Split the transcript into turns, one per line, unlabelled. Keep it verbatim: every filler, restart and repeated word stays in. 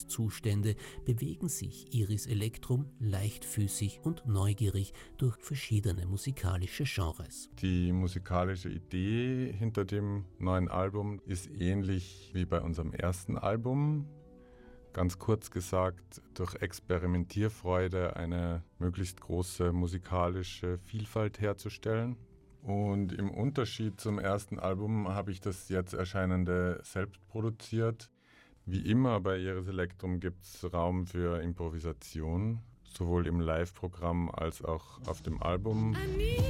Zustände bewegen sich Iris Electrum leichtfüßig und neugierig durch verschiedene musikalische Genres.
Die musikalische Idee hinter dem neuen Album ist ähnlich wie bei unserem ersten Album. Ganz kurz gesagt, durch Experimentierfreude eine möglichst große musikalische Vielfalt herzustellen. Und im Unterschied zum ersten Album habe ich das jetzt erscheinende selbst produziert. Wie immer bei Iris Electrum gibt es Raum für Improvisation, sowohl im Live-Programm als auch auf dem Album.